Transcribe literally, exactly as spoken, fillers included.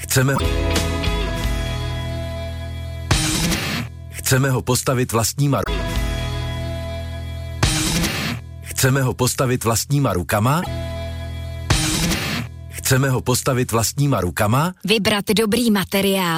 Chceme Chceme ho postavit vlastníma Chceme ho postavit vlastníma rukama? Chceme ho postavit vlastníma rukama? Vybrat dobrý materiál.